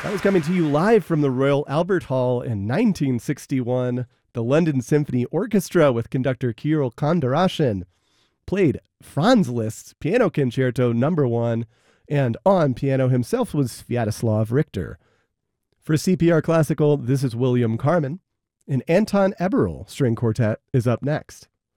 That was coming to you live from the Royal Albert Hall in 1961. The London Symphony Orchestra with conductor Kirill Kondrashin played Franz Liszt's Piano Concerto No. 1, and on piano himself was Sviatoslav Richter. For CPR Classical, this is William Carmen. An Anton Eberl string quartet is up next.